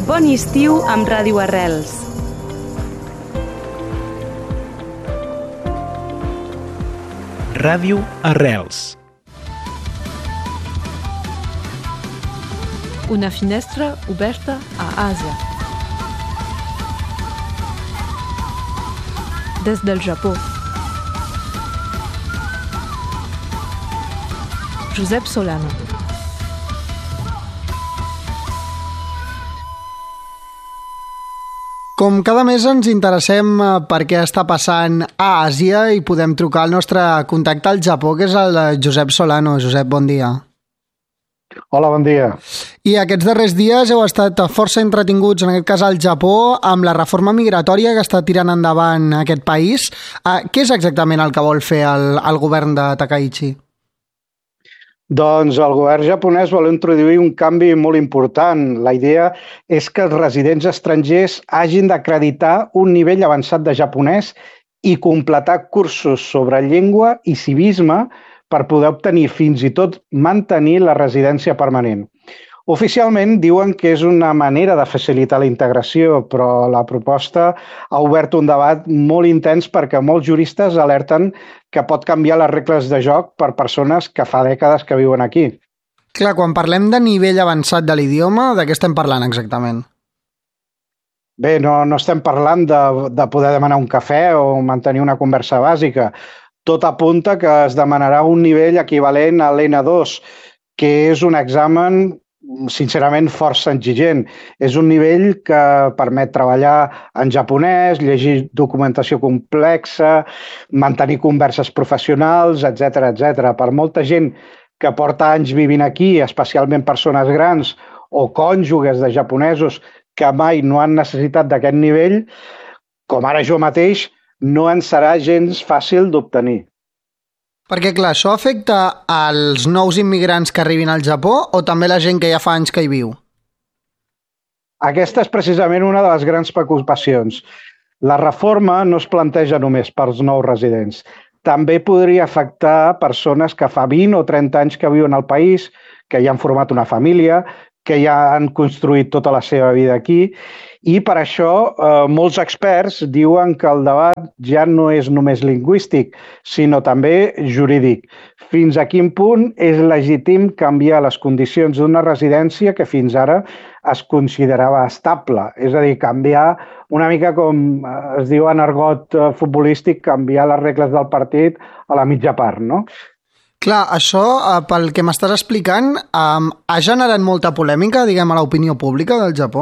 Bon estiu amb Ràdio Arrels. Ràdio Arrels. Una finestra oberta a Àsia. Des del Japó. Josep Solano. Com cada mes ens interessem per què està passant a Àsia i podem trucar al nostre contacte al Japó, que és el Josep Solano. Josep, bon dia. Hola, bon dia. I aquests darrers dies heu estat força entretinguts, en aquest cas al Japó, amb la reforma migratòria que està tirant endavant aquest país. Què és exactament el que vol fer el govern de Takaichi? Doncs el govern japonès vol introduir un canvi molt important. La idea és que els residents estrangers hagin d'acreditar un nivell avançat de japonès i completar cursos sobre llengua i civisme per poder obtenir fins i tot mantenir la residència permanent. Oficialment diuen que és una manera de facilitar la integració, però la proposta ha obert un debat molt intens perquè molts juristes alerten que pot canviar les regles de joc per persones que fa dècades que viuen aquí. Clar, quan parlem de nivell avançat de l'idioma, de què estem parlant exactament? Bé, no estem parlant de poder demanar un cafè o mantenir una conversa bàsica. Tot apunta que es demanarà un nivell equivalent a l'N2, que és un examen sincerament força exigent. És un nivell que permet treballar en japonès, llegir documentació complexa, mantenir converses professionals, etc etc. Per molta gent que porta anys vivint aquí, especialment persones grans o cònjuges de japonesos que mai no han necessitat d'aquest nivell, com ara jo mateix, no en serà gens fàcil d'obtenir. Perquè, clar, això afecta als nous immigrants que arribin al Japó o també la gent que ja fa anys que hi viu? Aquesta és precisament una de les grans preocupacions. La reforma no es planteja només pels nous residents. També podria afectar persones que fa 20 o 30 anys que viuen al país, que ja han format una família, que ja han construït tota la seva vida aquí, i per això molts experts diuen que el debat ja no és només lingüístic, sinó també jurídic. Fins a quin punt és legítim canviar les condicions d'una residència que fins ara es considerava estable? És a dir, canviar una mica com es diu en argot futbolístic, canviar les regles del partit a la mitja part, no? Clar, això, pel que m'estàs explicant, ha generat molta polèmica, diguem, a l'opinió pública del Japó?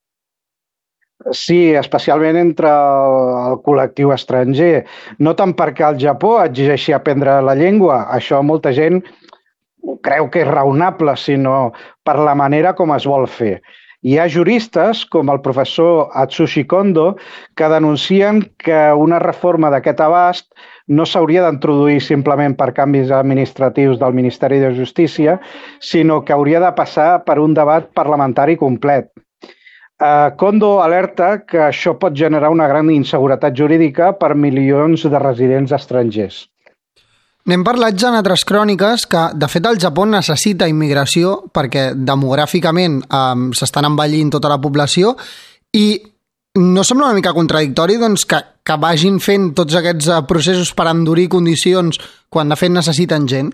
Sí, especialment entre el col·lectiu estranger. No tant perquè el Japó exigeixi aprendre la llengua, això molta gent creu que és raonable, sinó per la manera com es vol fer. Hi ha juristes, com el professor Atsushi Kondo, que denuncien que una reforma d'aquest abast no s'hauria d'introduir simplement per canvis administratius del Ministeri de Justícia, sinó que hauria de passar per un debat parlamentari complet. Kondo alerta que això pot generar una gran inseguretat jurídica per milions de residents estrangers. N'hem parlat ja en altres cròniques que, de fet, el Japó necessita immigració perquè demogràficament s'estan envellint tota la població i no sembla una mica contradictori doncs, que vagin fent tots aquests processos per endurir condicions quan de fet necessiten gent?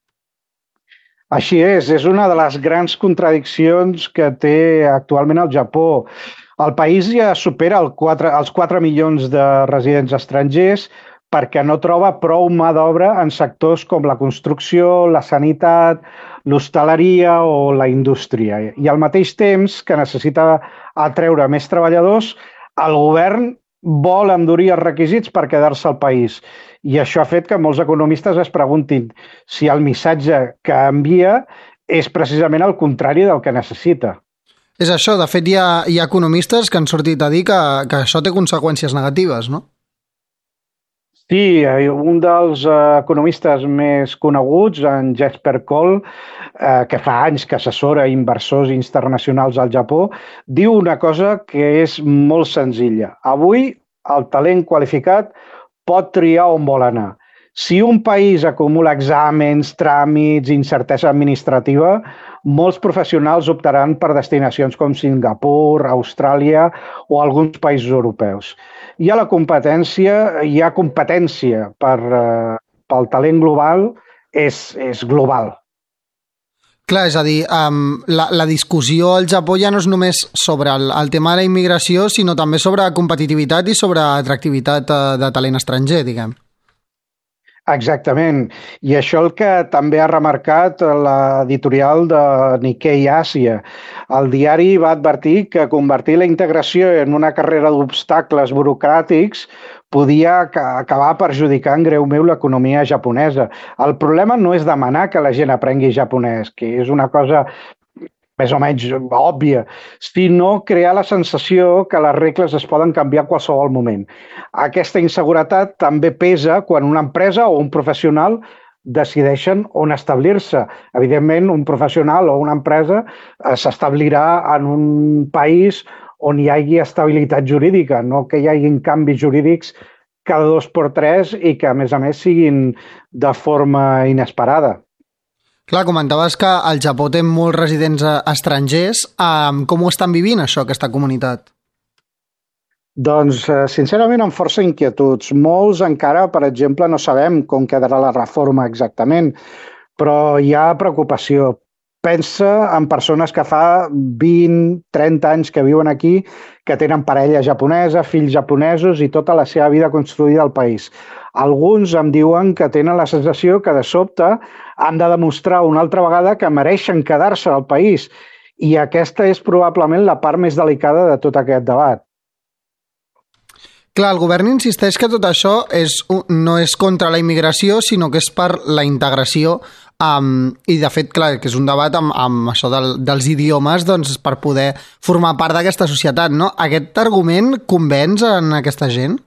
Així és una de les grans contradiccions que té actualment el Japó. El país ja supera els 4 milions de residents estrangers perquè no troba prou mà d'obra en sectors com la construcció, la sanitat, l'hostaleria o la indústria. I al mateix temps que necessita atreure més treballadors, el govern vol endurir els requisits per quedar-se al país. I això ha fet que molts economistes es preguntin si el missatge que envia és precisament el contrari del que necessita. És això, de fet hi ha economistes que han sortit a dir que això té conseqüències negatives, no? Sí, un dels economistes més coneguts, en Jesper Koll, que fa anys que assessora inversors internacionals al Japó, diu una cosa que és molt senzilla. Avui el talent qualificat pot triar on vol anar. Si un país acumula exàmens, tràmits, incertesa administrativa, molts professionals optaran per destinacions com Singapur, Austràlia o alguns països europeus. Hi ha competència pel talent global, és global. Clar, és a dir, la discussió al Japó ja no és només sobre el tema de la immigració, sinó també sobre competitivitat i sobre atractivitat de talent estranger, diguem. Exactament. I això el que també ha remarcat l'editorial de Nikkei Àsia. El diari va advertir que convertir la integració en una carrera d'obstacles burocràtics podia acabar perjudicant greument l'economia japonesa. El problema no és demanar que la gent aprengui japonès, que és una cosa més o menys òbvia, sinó crear la sensació que les regles es poden canviar a qualsevol moment. Aquesta inseguretat també pesa quan una empresa o un professional decideixen on establir-se. Evidentment, un professional o una empresa s'establirà en un país on hi hagi estabilitat jurídica, no que hi hagin canvis jurídics cada 2x3 i que, a més, siguin de forma inesperada. Clar, comentaves que el Japó té molts residents estrangers. Com ho estan vivint, això, aquesta comunitat? Doncs, sincerament, amb força inquietuds. Molts encara, per exemple, no sabem com quedarà la reforma exactament, però hi ha preocupació. Pensa en persones que fa 20-30 anys que viuen aquí, que tenen parella japonesa, fills japonesos i tota la seva vida construïda al país. Alguns em diuen que tenen la sensació que de sobte han de demostrar una altra vegada que mereixen quedar-se al país i aquesta és probablement la part més delicada de tot aquest debat. Clar, el govern insisteix que tot això no és contra la immigració, sinó que és per la integració i, de fet, clar, que és un debat amb això dels idiomes, doncs, per poder formar part d'aquesta societat, no? Aquest argument convenç en aquesta gent?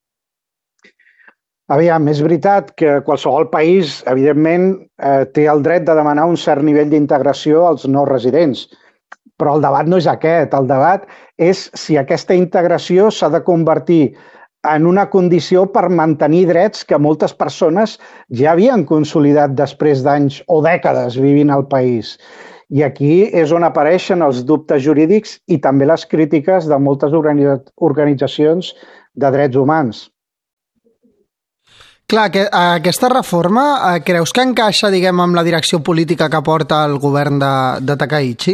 Aviam, és veritat que qualsevol país, evidentment, té el dret de demanar un cert nivell d'integració als nous residents, però el debat no és aquest. El debat és si aquesta integració s'ha de convertir en una condició per mantenir drets que moltes persones ja havien consolidat després d'anys o dècades vivint al país. I aquí és on apareixen els dubtes jurídics i també les crítiques de moltes organitzacions de drets humans. Clar, aquesta reforma creus que encaixa, diguem, amb la direcció política que porta el govern de Takaichi?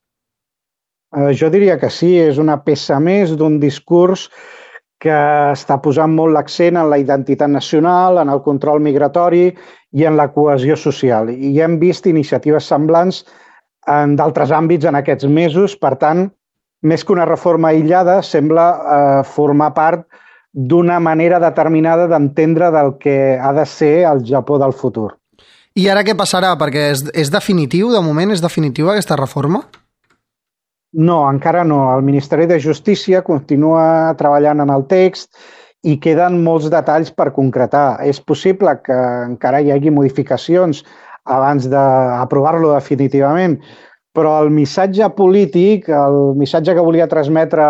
Jo diria que sí, és una peça més d'un discurs que està posant molt l'accent en la identitat nacional, en el control migratori i en la cohesió social. I hem vist iniciatives semblants en d'altres àmbits en aquests mesos. Per tant, més que una reforma aïllada, sembla formar part d'una manera determinada d'entendre del que ha de ser el Japó del futur. I ara què passarà? Perquè és definitiu, de moment, és definitiva aquesta reforma? No, encara no. El Ministeri de Justícia continua treballant en el text i queden molts detalls per concretar. És possible que encara hi hagi modificacions abans d'aprovar-lo definitivament, però el missatge polític, el missatge que volia transmetre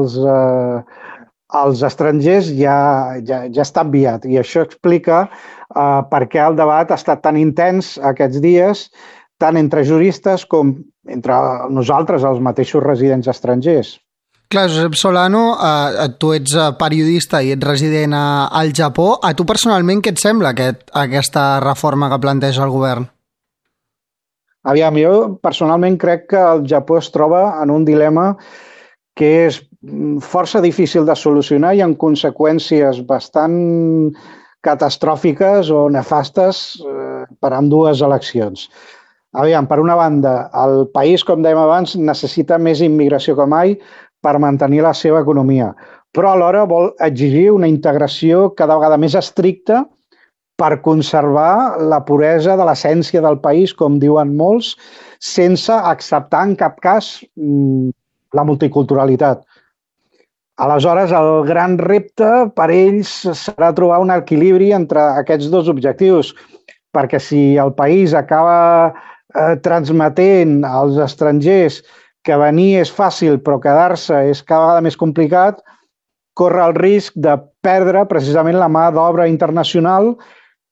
als estrangers ja està enviat i això explica per què el debat ha estat tan intens aquests dies, tant entre juristes com entre nosaltres, els mateixos residents estrangers. Clar, Josep Solano, tu ets periodista i ets resident al Japó. A tu personalment què et sembla aquesta reforma que planteja el govern? Aviam, jo personalment crec que el Japó es troba en un dilema que és força difícil de solucionar i amb conseqüències bastant catastròfiques o nefastes per a ambdues eleccions. Aviam, per una banda, el país, com dèiem abans, necessita més immigració que mai per mantenir la seva economia, però alhora vol exigir una integració cada vegada més estricta per conservar la puresa de l'essència del país, com diuen molts, sense acceptar en cap cas la multiculturalitat. Aleshores, el gran repte per ells serà trobar un equilibri entre aquests dos objectius, perquè si el país acaba transmetent als estrangers que venir és fàcil però quedar-se és cada vegada més complicat, corre el risc de perdre precisament la mà d'obra internacional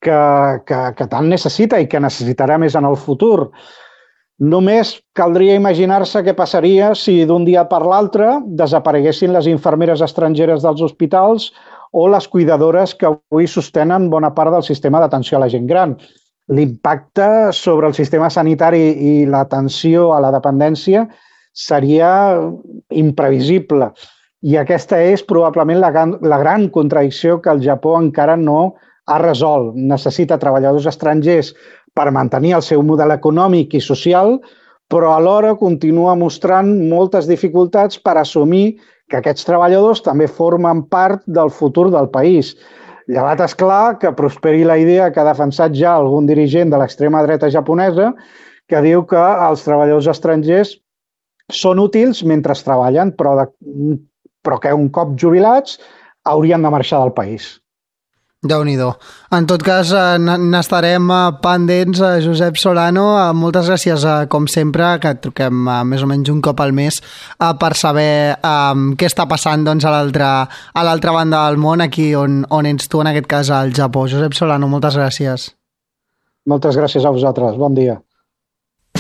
que tant necessita i que necessitarà més en el futur. Només caldria imaginar-se què passaria si d'un dia per l'altre desapareguessin les infermeres estrangeres dels hospitals o les cuidadores que avui sostenen bona part del sistema d'atenció a la gent gran. L'impacte sobre el sistema sanitari i l'atenció a la dependència seria imprevisible. I aquesta és probablement la gran contradicció que el Japó encara no ha resolt. Necessita treballadors estrangers per mantenir el seu model econòmic i social, però alhora continua mostrant moltes dificultats per assumir que aquests treballadors també formen part del futur del país. Llevat és clar que prosperi la idea que ha defensat ja algun dirigent de l'extrema dreta japonesa que diu que els treballadors estrangers són útils mentre treballen, però que un cop jubilats haurien de marxar del país. Déu-n'hi-do. En tot cas, n'estarem pendents, Josep Solano. Moltes gràcies, com sempre, que et truquem més o menys un cop al mes per saber què està passant doncs, a l'altra banda del món, aquí on ets tu, en aquest cas al Japó. Josep Solano, moltes gràcies. Moltes gràcies a vosaltres. Bon dia.